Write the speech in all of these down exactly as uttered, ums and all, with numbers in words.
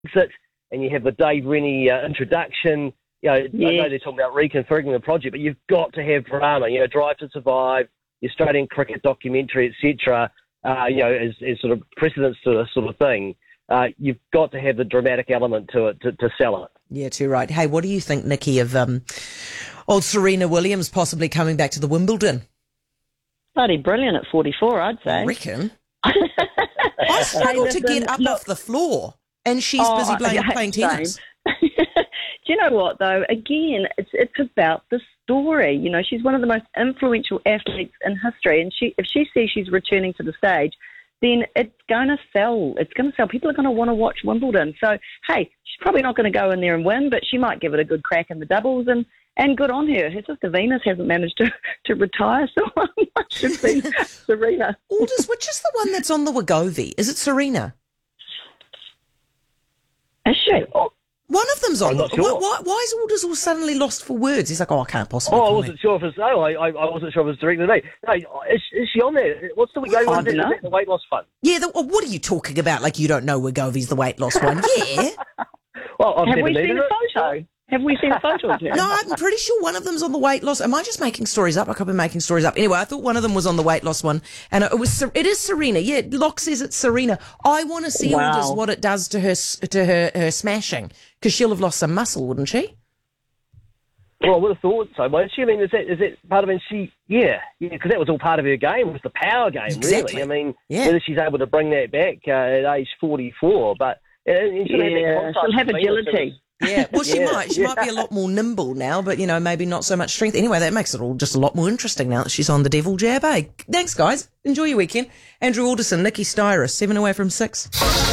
exit, and you have the Dave Rennie uh, introduction. You know, Yeah. I know they're talking about reconfiguring the project, but you've got to have drama. You know, Drive to Survive, the Australian cricket documentary, et cetera. Uh, you know, as, as sort of precedents to this sort of thing. Uh, you've got to have the dramatic element to it to, to sell it. Yeah, too right. Hey, what do you think, Nikki, of um, old Serena Williams possibly coming back to the Wimbledon? Bloody brilliant at forty-four, I'd say. I reckon. I struggle to get up Look, off the floor, and she's Oh, busy playing, yeah, playing same. tennis. Do you know what, though? Again, it's it's about the story. You know, she's one of the most influential athletes in history, and she if she says she's returning to the stage, then it's going to sell. It's going to sell. People are going to want to watch Wimbledon. So, hey, she's probably not going to go in there and win, but she might give it a good crack in the doubles, and, and good on her. Her sister Venus hasn't managed to, to retire, so I should be Serena. Aldous, which is the one that's on the Wegovy? Is it Serena? Is she? Oh, One of them's on. I'm not the, sure. why, why, why is Aldous all suddenly lost for words? He's like, oh, I can't possibly. oh I comment. wasn't sure if it's no, I, I I wasn't sure if it was directly to me. No, is, is she on there? What's the we go I on? don't Is know. that the weight loss fund? Yeah, the, oh, what are you talking about? Like you don't know Wegovy's the weight loss one? Yeah. Well, I've Have never we needed seen a it. photo? Have we seen a photo of her? No, I'm pretty sure one of them's on the weight loss. Am I just making stories up? I could be making stories up. Anyway, I thought one of them was on the weight loss one, and it was. It is Serena. Yeah, Locke says it's Serena. I want to see Wow. Aldous what it does to her to her her smashing, because she'll have lost some muscle, wouldn't she? Well, I would have thought so. Won't she? I mean, is that is that part of it? She, yeah, yeah, because that was all part of her game. Was the power game, Exactly. really? I mean, Yeah. whether she's able to bring that back uh, at age forty-four, but uh, and she'll have that Yeah, contrast she'll have with Venus. agility. Yeah. Well, she Yeah, might. She yeah. might be a lot more nimble now, but you know, maybe not so much strength. Anyway, that makes it all just a lot more interesting now that she's on the devil jab. Eh? Thanks, guys. Enjoy your weekend. Andrew Alderson, Nikki Styris, seven away from six.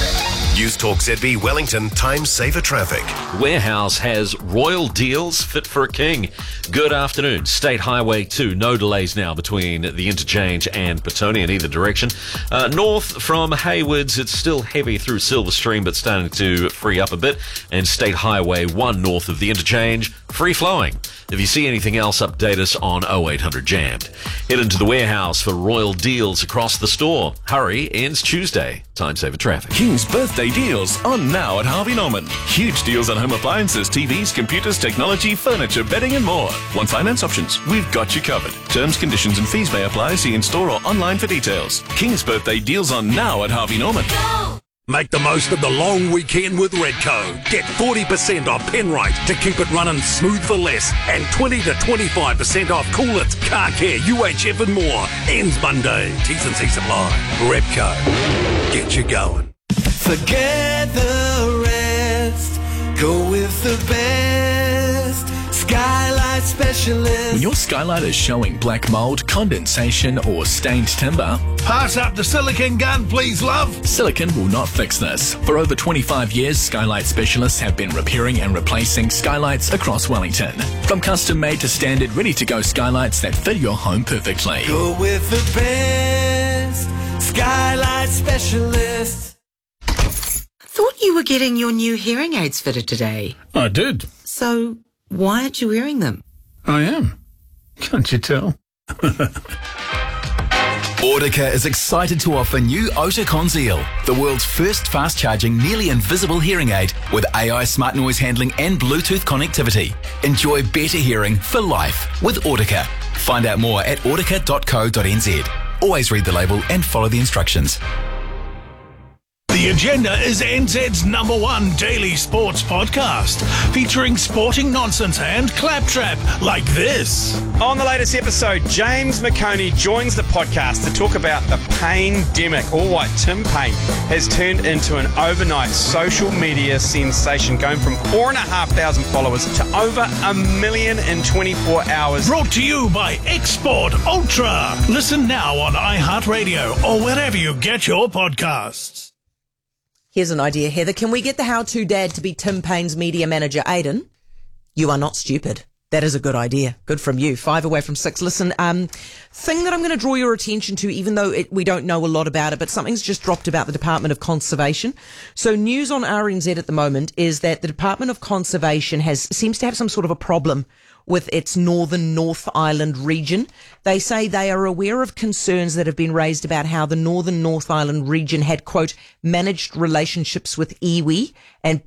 News Talk Z B Wellington Time Saver Traffic. Warehouse has royal deals fit for a king. Good afternoon. State Highway two, no delays now between the interchange and Petone in either direction. Uh, north from Haywards, it's still heavy through Silver Stream, but starting to free up a bit. And State Highway one north of the interchange, free flowing. If you see anything else, update us on oh eight hundred jammed. Head into the warehouse for royal deals across the store. Hurry, ends Tuesday. Time Saver Traffic. King's birthday deals on now at Harvey Norman. Huge deals on home appliances, T Vs, computers, technology, furniture, bedding and more. Want finance options? We've got you covered. Terms, conditions and fees may apply. See in store or online for details. King's birthday deals on now at Harvey Norman. Make the most of the long weekend with Redco. Get forty percent off Penrite to keep it running smooth for less, and twenty to twenty-five percent off Coolits, Car Care, U H F and more. Ends Monday. T's and C's apply. Redco. Get you going. Forget the rest. Go with the best. Skylight Specialist. When your skylight is showing black mold, condensation or stained timber, Pass up the silicon gun, please, love. silicon will not fix this. For over twenty-five years, Skylight specialists have been repairing and replacing skylights across Wellington. From custom-made to standard, ready-to-go skylights that fit your home perfectly. Go with the best. Skylight Specialist. Thought you were getting your new hearing aids fitted today. I did. So why aren't you wearing them? I am. Can't you tell? Audica is excited to offer new Ota Conceal, the world's first fast-charging, nearly invisible hearing aid with A I smart noise handling and Bluetooth connectivity. Enjoy better hearing for life with Audica. Find out more at audica dot co dot n z. Always read the label and follow the instructions. The Agenda is N Z's number one daily sports podcast, featuring sporting nonsense and claptrap like this. On the latest episode, James McConey joins the podcast to talk about the Pain-demic. All white Tim Paine has turned into an overnight social media sensation, going from four and a half thousand followers to over a million in twenty-four hours. Brought to you by Export Ultra. Listen now on iHeartRadio or wherever you get your podcasts. Here's an idea, Heather. Can we get the how-to dad to be Tim Paine's media manager, Aidan? You are not stupid. That is a good idea. Good from you. Five away from six. Listen, um, thing that I'm going to draw your attention to, even though it, we don't know a lot about it, but something's just dropped about the Department of Conservation. So news on R N Z at the moment is that the Department of Conservation has seems to have some sort of a problem with its northern North Island region. They say they are aware of concerns that have been raised about how the northern North Island region had, quote, managed relationships with iwi and